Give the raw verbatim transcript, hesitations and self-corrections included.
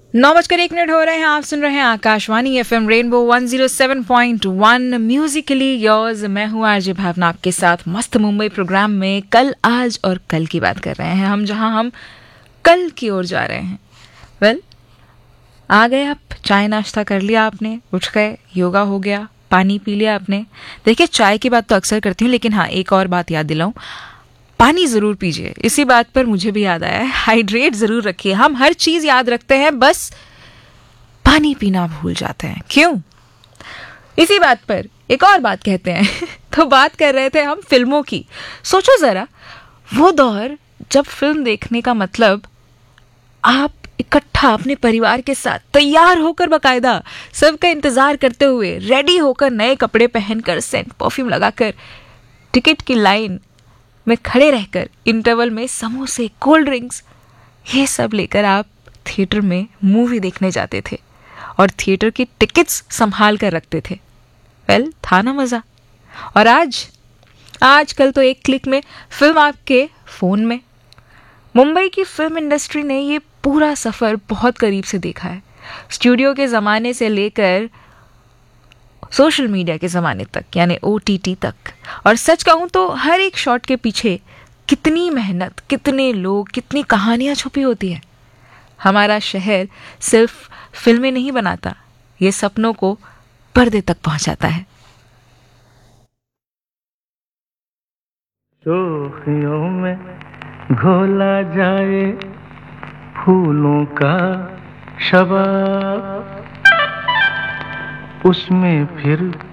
नौ बजकर एक मिनट हो रहे हैं। आप सुन रहे हैं Akashvani FM rainbow one zero seven point one Musically yours. मैं हूँ आरजे भावना आपके साथ मस्त मुंबई प्रोग्राम में कल, आज और कल की बात कर रहे हैं हम, जहां हम कल की ओर जा रहे हैं। वेल well, आ गए आप, चाय नाश्ता कर लिया आपने, उठ गए, योगा हो गया, पानी पी लिया आपने। देखिए, चाय की बात तो अक्सर करती हूँ, लेकिन हाँ, एक और बात याद दिलाऊं, पानी जरूर पीजिए। इसी बात पर मुझे भी याद आया है, हाइड्रेट जरूर रखिए। हम हर चीज याद रखते हैं, बस पानी पीना भूल जाते हैं, क्यों? इसी बात पर एक और बात कहते हैं तो बात कर रहे थे हम फिल्मों की। सोचो जरा, वो दौर जब फिल्म देखने का मतलब आप इकट्ठा अपने परिवार के साथ तैयार होकर, बकायदा सबका इंतजार करते हुए, रेडी होकर, नए कपड़े पहनकर, सेंट परफ्यूम लगाकर, टिकट की लाइन में खड़े रहकर, इंटरवल में समोसे, कोल्ड ड्रिंक्स, ये सब लेकर आप थिएटर में मूवी देखने जाते थे और थिएटर की टिकट्स संभाल कर रखते थे। वेल, था ना मजा। और आज आजकल तो एक क्लिक में फिल्म आपके फोन में। मुंबई की फिल्म इंडस्ट्री ने ये पूरा सफर बहुत करीब से देखा है, स्टूडियो के जमाने से लेकर सोशल मीडिया के ज़माने तक, यानी ओ टी टी तक। और सच कहूँ तो हर एक शॉट के पीछे कितनी मेहनत, कितने लोग, कितनी कहानियाँ छुपी होती हैं। हमारा शहर सिर्फ फिल्में नहीं बनाता, ये सपनों को पर्दे तक पहुँचाता है। शोखियों में घोला जाए फूलों का शबाब, उसमें फिर